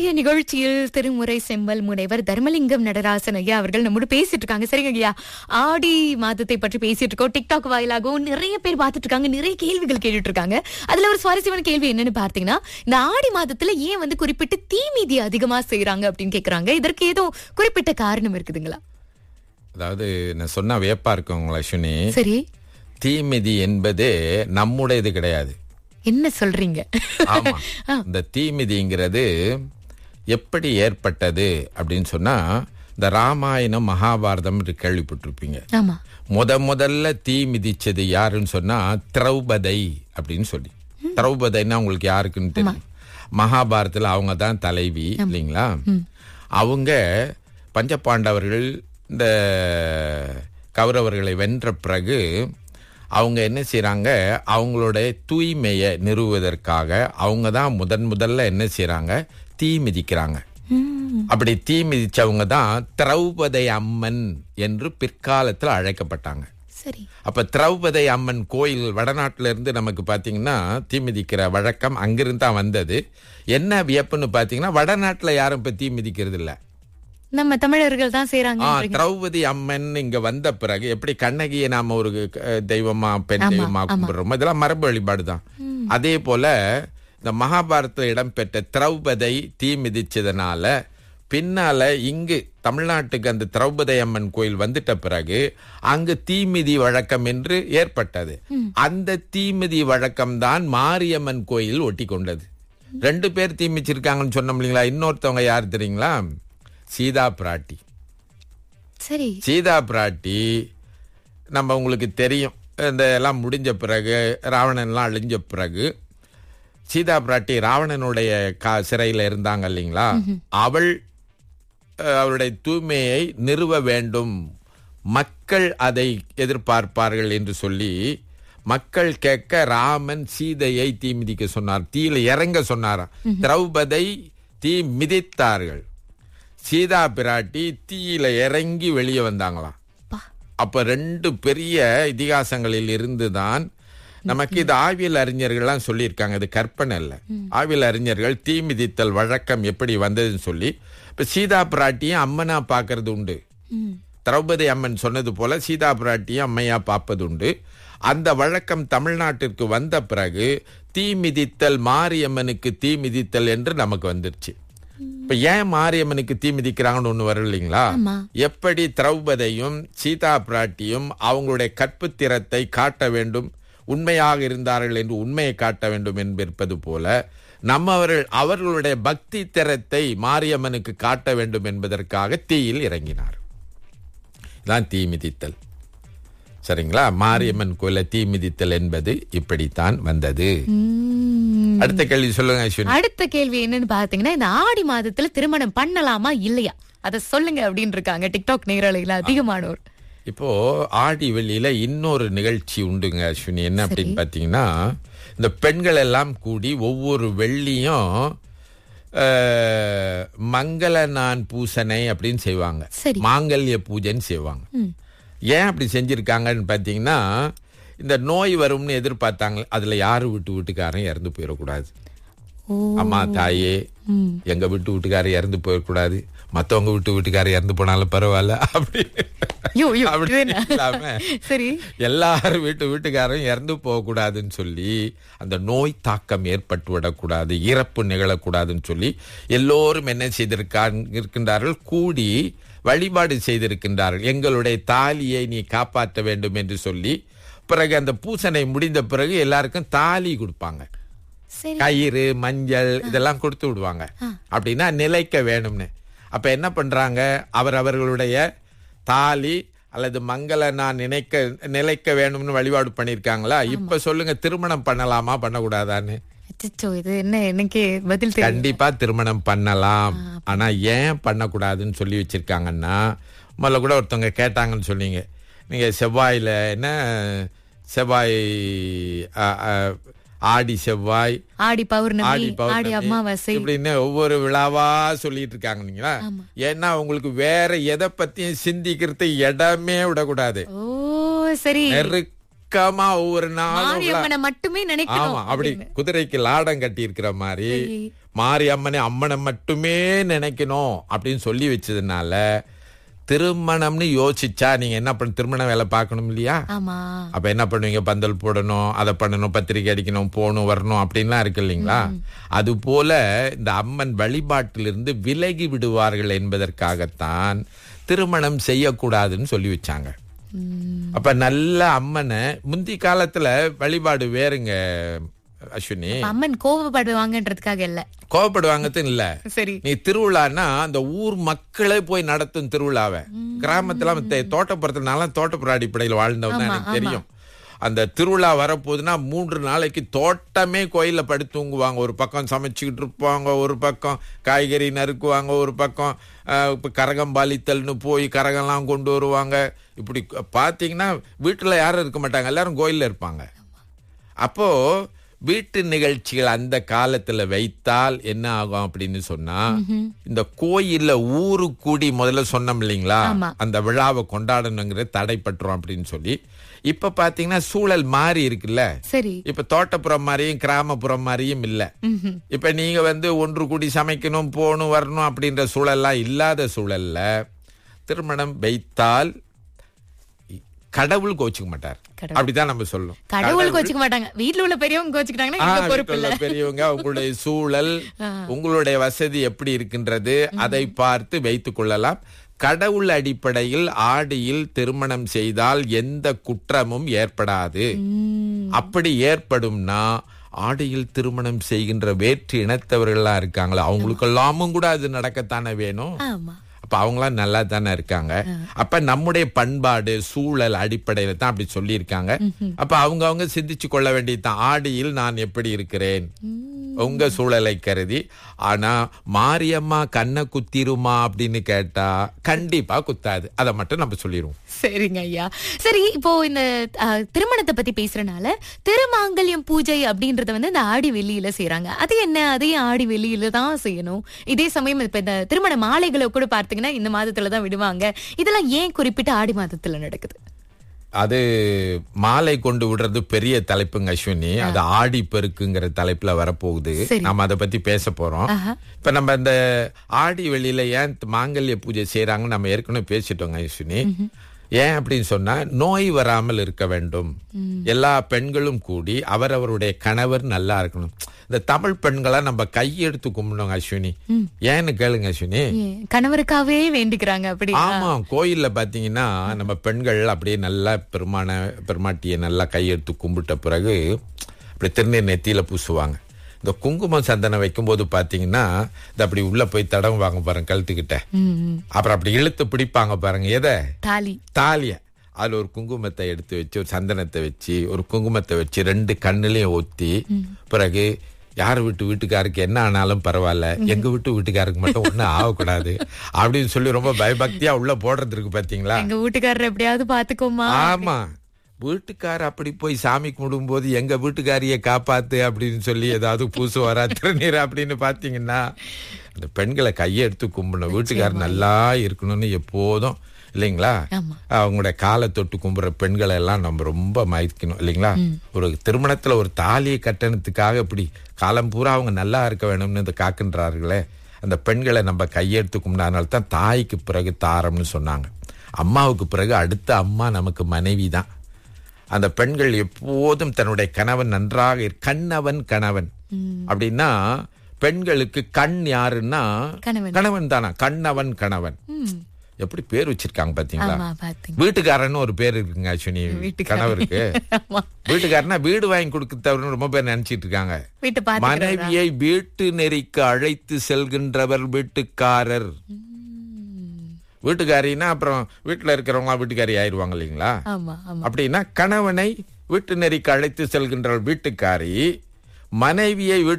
இன்றைய நிகழ்ச்சியில் திருமுறை செம்மல் முனைவர் தர்மலிங்கம் நடராசன் ஐயா அவர்கள் நம்மோடு பேசிட்டு இருக்காங்க. சரிங்க ஐயா, ஆடி மாதத்தை பற்றி பேசிட்டு இருக்கோம். டிக்டாக் வாயிலாகவும் நிறைய பேர் பார்த்துட்டு இருக்காங்க, நிறைய கேள்விகள் கேட்டுட்டு இருக்காங்க. அதுல ஒரு சுவாரஸ்யமான கேள்வி என்னன்னு பார்த்தீங்கன்னா, இந்த ஆடி மாதத்துல ஏன் குறிப்பிட்டு தீ மீதி அதிகமா செய்யறாங்க அப்படின்னு கேக்குறாங்க. இதற்கு ஏதோ குறிப்பிட்ட காரணம் இருக்குதுங்களா? அதாவது நான் சொன்னா வியப்பா இருக்குங்களா அஸ்வினி? சரி, தீமிதி என்பது நம்முடையது கிடையாது. என்ன சொல்றீங்க? ஆமா, இந்த தீமிதிங்கிறது எப்படி ஏற்பட்டது அப்படின்னு சொன்னா, இந்த ராமாயணம் மகாபாரதம் கேள்விப்பட்டிருப்பீங்க. ஆமா, முதல்ல தீ மிதிச்சது யாருன்னு சொன்னா திரௌபதை அப்படின்னு சொல்லி. திரௌபதைன்னா உங்களுக்கு யாருக்குன்னு தெரியும். மகாபாரதத்துல அவங்க தான் தலைவி இல்லைங்களா? அவங்க பஞ்சபாண்டவர்கள் இந்த கௌரவர்களை வென்ற பிறகு அவங்க என்ன செய்யறாங்க, அவங்களுடைய தூய்மையை நிறுவுவதற்காக அவங்க தான் முதல்ல என்ன செய்யறாங்க, தீ மிதிக்கிறாங்க. அப்படி தீ மிதிச்சவங்க தான் திரௌபதை அம்மன் என்று பிற்காலத்தில் அழைக்கப்பட்டாங்க. சரி. அப்ப திரௌபதை அம்மன் கோயில் வடநாட்டுல இருந்து நமக்கு பாத்தீங்கன்னா தீ மிதிக்கிற வழக்கம் அங்கிருந்து தான் வந்தது. என்ன வியப்புன்னு பாத்தீங்கன்னா, வடநாட்டுல யாரும் இப்ப தீ மிதிக்கிறது இல்ல, நம்ம தமிழர்கள் தான் செய்யறாங்க. திரௌபதி அம்மன் இங்க வந்த பிறகு எப்படி கண்ணகியை நாம ஒரு தெய்வமா பெண் தெய்வமா கும்பிடுறோம், இதெல்லாம் மரபு வழிபாடு தான். அதே போல இந்த மகாபாரதத்தில் இடம்பெற்ற திரௌபதை தீ மிதிச்சதுனால பின்னால இங்கு தமிழ்நாட்டுக்கு அந்த திரௌபதி அம்மன் கோயில் வந்துட்ட பிறகு அங்கு தீமிதி வழக்கம் என்று ஏற்பட்டது. அந்த தீமிதி வழக்கம் தான் மாரியம்மன் கோயில் ஒட்டி கொண்டது. 2 பேர் தீ மிதிச்சிருக்காங்கன்னு சொன்னோம் இல்லைங்களா? இன்னொருத்தவங்க யார் தெரியுங்களா? சீதா பிராட்டி. சரி. சீதா பிராட்டி நம்ம உங்களுக்கு தெரியும், இந்த எல்லாம் முடிஞ்ச பிறகு ராவணன்லாம் அழிஞ்ச பிறகு சீதா பிராட்டி ராவணனுடைய சிறையில இருந்தாங்க இல்லைங்களா? அவளுடைய தூய்மையை நிறுவ வேண்டும், மக்கள் அதை எதிர்பார்ப்பார்கள் என்று சொல்லி மக்கள் கேட்க ராமன் சீதையை தீ மிதிக்க சொன்னார், தீயில இறங்க சொன்னாராம். திரௌபதை தீ மிதித்தார்கள், சீதா பிராட்டி தீயில இறங்கி வெளியே வந்தாங்களாம். அப்ப 2 பெரிய இதிகாசங்களில் இருந்துதான் நமக்கு இது ஆய்வியல் அறிஞர்கள்லாம் சொல்லியிருக்காங்க, இது கற்பனை இல்ல. ஆய்வியல் அறிஞர்கள் தீ மிதித்தல் வழக்கம் எப்படி வந்ததுன்னு சொல்லி இப்ப சீதா பிராட்டியும் அம்மனா பாக்குறது உண்டு. திரௌபதி அம்மன் சொன்னது போல சீதா பிராட்டியும் அம்மையா பார்ப்பது உண்டு. அந்த வழக்கம் தமிழ்நாட்டிற்கு வந்த பிறகு தீ மிதித்தல், மாரியம்மனுக்கு தீ மிதித்தல் என்று நமக்கு வந்துருச்சு. இப்ப ஏன் மாரியம்மனுக்கு தீ மிதிக்கிறாங்கன்னு ஒண்ணு வரும் இல்லைங்களா? எப்படி திரௌபதியும் சீதா பிராட்டியும் அவங்களுடைய கற்புத்திறத்தை காட்ட வேண்டும், உண்மையாக இருந்தார்கள் என்று உண்மையை காட்ட வேண்டும் என்பது போல அவர்களுடைய பக்தி திறத்தை மாரியம்மனுக்கு காட்ட வேண்டும் என்பதற்காக தீயில் இறங்கினார். இதான் தீ மிதித்தல். சரிங்களா? மாரியம்மன் கோயில தீ மிதித்தல் என்பது இப்படித்தான் வந்தது. அடுத்த கேள்வி சொல்லுங்க அஸ்வினி. அடுத்த கேள்வி என்னன்னு பாத்தீங்கன்னா, இந்த ஆடி மாதத்துல திருமணம் பண்ணலாமா இல்லையா, அத சொல்லுங்க அப்படின்னு இருக்காங்க டிக்டாக் நேரலையில அதிகமானோர். இப்போ ஆடி வெள்ளியில இன்னொரு நிகழ்ச்சி உண்டுங்க அஸ்வினி. என்ன அப்படின்னு பாத்தீங்கன்னா, இந்த பெண்கள் எல்லாம் கூடி ஒவ்வொரு வெள்ளியும் மங்கள நான் பூசனை அப்படின்னு செய்வாங்க, மாங்கல்ய பூஜைன்னு செய்வாங்க. ஏன் அப்படி செஞ்சிருக்காங்கன்னு பாத்தீங்கன்னா, இந்த நோய் வரும்னு எதிர்பார்த்தாங்க. அதுல யாரு வீட்டுக்காரன் இறந்து போயிடக்கூடாது. அம்மா தாயே, எங்க வீட்டுக்காரர் இறந்து போயிடக்கூடாது, மத்தவங்க வீட்டுக்காரர் இறந்து போனாலும் பரவாயில்ல, அப்படி எல்லாரும் வீட்டுக்காரரும் இறந்து போக கூடாதுன்னு சொல்லி, அந்த நோய் தாக்கம் ஏற்பட்டு விடக்கூடாது, இறப்பு நிகழக்கூடாதுன்னு சொல்லி எல்லோரும் என்ன செய்திருக்கின்றார்கள், கூடி வழிபாடு செய்திருக்கின்றார்கள். எங்களுடைய தாலியை நீ காப்பாற்ற வேண்டும் என்று சொல்லி, பிறகு அந்த பூசனை முடிந்த பிறகு எல்லாருக்கும் தாலி கொடுப்பாங்க, கயிறு மஞ்சள் இதெல்லாம் கொடுத்து விடுவாங்க. அப்படின்னா நிலைக்க வேணும்னு. அப்ப என்ன பண்றாங்க, அவர்களுடைய தாலி அல்லது மங்கள நான் நிலைக்க வேணும்னு வழிபாடு பண்ணிருக்காங்களா? இப்ப சொல்லுங்க, திருமணம் பண்ணலாமா பண்ணக்கூடாதான்னு? இது என்ன எனக்கு பதில்? கண்டிப்பா திருமணம் பண்ணலாம். ஆனா ஏன் பண்ணக்கூடாதுன்னு சொல்லி வச்சிருக்காங்கன்னா, முதல்ல கூட ஒருத்தவங்க கேட்டாங்கன்னு சொன்னீங்க, நீங்க செவ்வாயில என்ன செவ்வாய் ஆடி செவ்வாய், ஆடி பௌர்ணமி, ஆடி அமாவாசை இப்படின்னு ஒவ்வொரு விழாவா சொல்லிட்டு இருக்காங்க இல்லைங்களா? ஏன்னா உங்களுக்கு வேற எதை பத்தியும் சிந்திக்கிறது இடமே விடக்கூடாது. சரி, பக்கமா ஒவ்வொரு நாளும் மாரியம்மனை மட்டுமே நினைக்கணும். ஆமா, அப்படி குதிரைக்கு லாடம் கட்டி இருக்கிற மாதிரி மாரியம்மனை அம்மனை மட்டுமே நினைக்கணும் அப்படின்னு சொல்லி வச்சதுனால திருமணம்னு யோசிச்சா நீங்க என்ன பண்ண, திருமண வேலை பார்க்கணும் இல்லையா? ஆமா. அப்ப என்ன பண்ணுவீங்க? பந்தல் போடணும், அதை பண்ணணும், பத்திரிக்கை அடிக்கணும், போகணும், வரணும் அப்படின்லாம் இருக்கு இல்லைங்களா? அது போல இந்த அம்மன் வழிபாட்டிலிருந்து விலகி விடுவார்கள் என்பதற்காகத்தான் திருமணம் செய்யக்கூடாதுன்னு சொல்லி வச்சாங்க. அப்ப நல்ல அம்மனை முந்தி காலத்துல வழிபாடு வேறுங்க அஸ்வினி. அம்மன் கோவப்படுவாங்கன்றதுக்காக இல்ல, கோவப்படுவாங்கன்னு இல்ல. சரி, நீ திருவிழான்னா அந்த ஊர் மக்களே போய் நடத்தும் திருவிழாவை. கிராமத்துல தோட்டப்புறத்துல தோட்டப்புற அடிப்படையில் வாழ்ந்தவன் தான் எனக்கு தெரியும். அந்த திருவிழா வரப்போகுதுன்னா 3 நாளைக்கு தோட்டமே கோயில்ல படுத்து தூங்குவாங்க. ஒரு பக்கம் சமைச்சுக்கிட்டு இருப்பாங்க, ஒரு பக்கம் காய்கறி நறுக்குவாங்க, ஒரு பக்கம் கரகம் பாலித்தல்னு போய் கரகம்லாம் கொண்டு வருவாங்க. இப்படி பாத்தீங்கன்னா வீட்டுல யாரும் இருக்க மாட்டாங்க, எல்லாரும் கோயில்ல இருப்பாங்க. அப்போ வீட்டு நிகழ்ச்சிகள் அந்த காலத்துல வைத்தால் என்ன ஆகும் அப்படின்னு சொன்னா, இந்த கோயில்ல ஊரு கூடி முதல்ல சொன்னோம் இல்லைங்களா, அந்த விழாவை கொண்டாடணுங்கிற தடைப்பட்டுரும் அப்படின்னு சொல்லி. இப்ப பாத்தீங்கன்னா சூழல் மாறி இருக்குல்ல. சரி, இப்ப தோட்டப்புறம் மாதிரியும் கிராமப்புறம் மாதிரியும் இல்ல. இப்ப நீங்க ஒன்று கூடி சமைக்கணும், போகணும், வரணும் அப்படின்ற சூழல்லாம் இல்லாத சூழல்ல திருமணம் வைத்தால் கடவுள் கோச்சுக்க மாட்டார். அப்படிதான் நம்ம சொல்லணும். கடவுள் கோச்சுக்க மாட்டாங்க, வீட்டுல உள்ள பெரியவங்க கோச்சுக்கிட்டாங்கன்னா பொறுப்பு இல்ல. பெரியவங்க உங்களுடைய சூழல், உங்களுடைய வசதி எப்படி இருக்கின்றது அதை பார்த்து வைத்துக் கொள்ளலாம். கடவுள் அடிப்படையில் ஆடியில் திருமணம் செய்தால் எந்த குற்றமும் ஏற்படாது. அப்படி ஏற்படும்னா ஆடியில் திருமணம் செய்கின்ற வேற்று இனத்தவர்கள்லாம் இருக்காங்களா, அவங்களுக்கெல்லாமும் கூட அது நடக்கத்தானே வேணும். அப்ப அவங்களாம் நல்லா தானே இருக்காங்க. அப்ப நம்முடைய பண்பாடு சூழல் அடிப்படையில தான் அப்படி சொல்லி இருக்காங்க. அப்ப அவங்க சிந்திச்சு கொள்ள வேண்டியதுதான், ஆடியில் நான் எப்படி இருக்கிறேன் உங்க சூழலை கருதி. ஆனா மாரியம்மா கண்ணை குத்திருமா அப்படின்னு கேட்டா கண்டிப்பா குத்தாது. அதை மட்டும் நம்ம சொல்லிடுவோம். சரிங்க ஐயா. சரி, இப்போ இந்த திருமணத்தை பத்தி பேசுறதுனால திருமாங்கல்யம் பூஜை அப்படின்றத இந்த ஆடி வெள்ளியில செய்யறாங்க. அது என்ன, அதையும் ஆடி வெள்ளியில தான் செய்யணும். இதே சமயம் இப்ப இந்த திருமண மாலைகளை கூட பார்த்தீங்கன்னா இந்த மாதத்துலதான் விடுவாங்க. இதெல்லாம் ஏன் குறிப்பிட்ட ஆடி மாதத்துல நடக்குது? அது மாலை கொண்டு விடுறது பெரிய தலைப்புங்க அஸ்வினி. அது ஆடி பெருக்குங்கிற தலைப்புல வரப்போகுது. நம்ம அதை பத்தி பேச போறோம். இப்ப நம்ம இந்த ஆடி வெளியில ஏன் மாங்கல்ய பூஜை செய்யறாங்கன்னு நம்ம ஏற்கனவே பேசிட்டோங்க அஸ்வினி. ஏன் அப்படின்னு சொன்னா, நோய் வராமல் இருக்க வேண்டும். எல்லா பெண்களும் கூடி அவரவருடைய கணவர் நல்லா இருக்கணும். இந்த தமிழ் பெண்களா நம்ம கையெடுத்து கும்பிடணும் அஸ்வினி. ஏன்னு கேளுங்க அஸ்வினி, கணவருக்காகவே வேண்டிக்கிறாங்க. அப்படி ஆமா, கோயில்ல பாத்தீங்கன்னா நம்ம பெண்கள் அப்படியே நல்லா பெருமாட்டியை நல்லா கையெடுத்து கும்பிட்ட பிறகு அப்படி திருநீர் நெத்தியில பூசுவாங்க. இந்த குங்குமம் சந்தனம் வைக்கும் போது பாத்தீங்கன்னா இந்த அப்படி உள்ள போய் தடவுவாங்க பாருங்க கழுத்துக்கிட்ட. அப்புறம் அப்படி இழுத்து பிடிப்பாங்க பாருங்க, எதை? தாலிய. அதுல ஒரு குங்குமத்தை எடுத்து வச்சு, ஒரு சந்தனத்தை வச்சு, ஒரு குங்குமத்தை வச்சு 2 கண்ணுலயும் ஒத்தி, பிறகு யார் வீட்டுக்காருக்கு என்ன ஆனாலும் பரவாயில்ல, எங்க வீட்டுக்காருக்கு மட்டும் ஒண்ணும் ஆகக்கூடாது அப்படின்னு சொல்லி ரொம்ப பயபக்தியா உள்ள போடுறதுக்கு பாத்தீங்களா. எங்க வீட்டுக்காரர் எப்படியாவது பாத்துக்கோமா. ஆமா, வீட்டுக்கார அப்படி போய் சாமி கும்பிடும் போது எங்க வீட்டுக்காரிய காப்பாத்து அப்படின்னு சொல்லி ஏதாவது பூசு வரா திருநீர் அப்படின்னு பாத்தீங்கன்னா, அந்த பெண்களை கையை எடுத்து கும்பிடணும். வீட்டுக்காரர் நல்லா இருக்கணும்னு எப்போதும் இல்லைங்களா. அவங்களுடைய காலை தொட்டு கும்புற பெண்களை எல்லாம் நம்ம ரொம்ப மதிக்கணும் இல்லைங்களா. ஒரு திருமணத்துல ஒரு தாலியை கட்டணத்துக்காக இப்படி காலம் பூரா அவங்க நல்லா இருக்க வேணும்னு இந்த காக்கின்றார்களே, அந்த பெண்களை நம்ம கையெடுத்து கும்பிடாதனால தான் தாய்க்கு பிறகு தாரம்னு சொன்னாங்க. அம்மாவுக்கு பிறகு அடுத்த அம்மா நமக்கு மனைவி தான். அந்த பெண்கள் எப்போதும் தன்னுடைய கணவன் நன்றாக கண்ணவன் அப்படின்னா பெண்களுக்கு கண் யாருன்னா கணவன் தானா, கண்ணவன் கணவன். எப்படி பேர் வச்சிருக்காங்க பாத்தீங்களா. வீட்டுக்காரன்னு ஒரு பேர் இருக்குங்க அஸ்வினி கணவருக்கு. வீட்டுக்காரனா வீடு வாங்கி கொடுக்கறவர்னு ரொம்ப பேர் நினைச்சிட்டு இருக்காங்க. மனைவியை வீட்டு நெறிக்கு அழைத்து செல்கின்றவர் வீட்டுக்காரர். வீட்டுக்காரின்னா அப்புறம் வீட்டுல இருக்கிறவங்க வீட்டுக்காரி ஆயிடுவாங்க இல்லைங்களா. அப்படின்னா கணவனை வீட்டு நெறிக்கு அழைத்து செல்கின்ற வீட்டுக்காரி மனைவியை